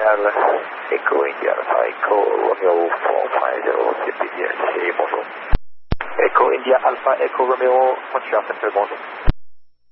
Montréal, Echo India Alpha, Echo Romeo 450, CPDLC, bonjour. Echo India Alpha, Echo Romeo, Montreal Center, bonjour.